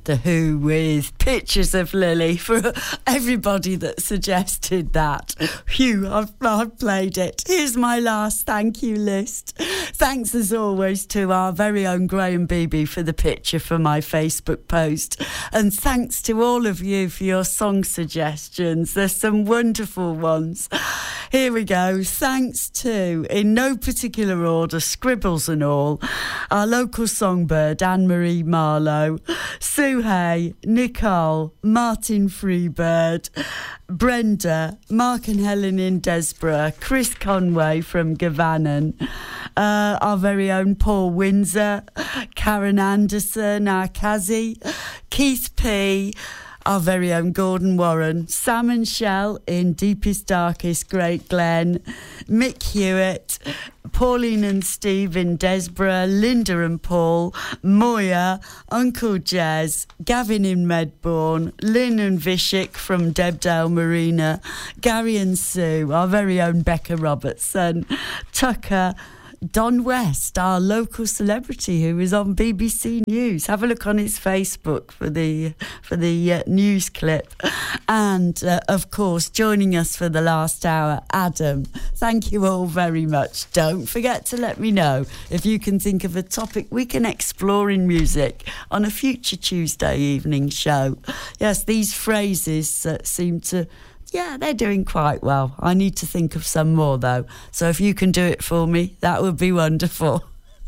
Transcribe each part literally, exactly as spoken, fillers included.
The Who with Pictures of Lily, for everybody that suggested that. Phew, I've, I've played it. Here's my last thank you list. Thanks as always to our very own Graham Beebe for the picture for my Facebook post. And thanks to all of you for your song suggestions. There's some wonderful ones. Here we go. Thanks to, in no particular order, scribbles and all, our local songbird, Anne-Marie Marlowe, Sue Hay, Nicole, Martin Freebird, Brenda, Mark and Helen in Desborough, Chris Conway from Gavanan, uh, our very own Paul Windsor, Karen Anderson, our Kazi, Keith P., our very own Gordon Warren, Sam and Shell in Deepest Darkest Great Glen, Mick Hewitt, Pauline and Steve in Desborough, Linda and Paul, Moya, Uncle Jez, Gavin in Medbourne, Lynn and Vishik from Debdale Marina, Gary and Sue, our very own Becca Robertson, Tucker, Don West, our local celebrity who is on B B C News. Have a look on his Facebook for the for the uh, news clip. And, uh, of course, joining us for the last hour, Adam. Thank you all very much. Don't forget to let me know if you can think of a topic we can explore in music on a future Tuesday evening show. Yes, these phrases uh, seem to... Yeah, they're doing quite well. I need to think of some more, though. So if you can do it for me, that would be wonderful.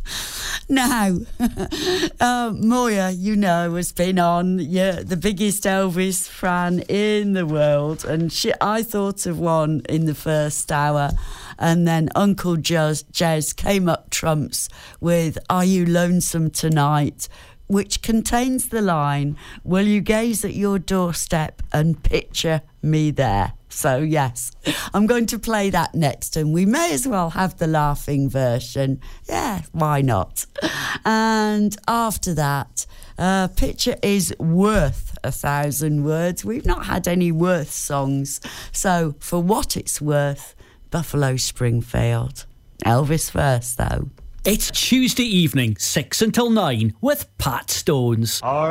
Now, uh, Moya, you know, has been on, yeah, the biggest Elvis fan in the world. And she, I thought of one in the first hour. And then Uncle Jez, Jez came up trumps with Are You Lonesome Tonight?, which contains the line, will you gaze at your doorstep and picture me there? So, yes, I'm going to play that next, and we may as well have the laughing version. Yeah, why not? And after that, uh, picture is worth a thousand words. We've not had any worth songs. So, for what it's worth, Buffalo Springfield. Elvis first, though. It's Tuesday evening, six until nine, with Pat Stones.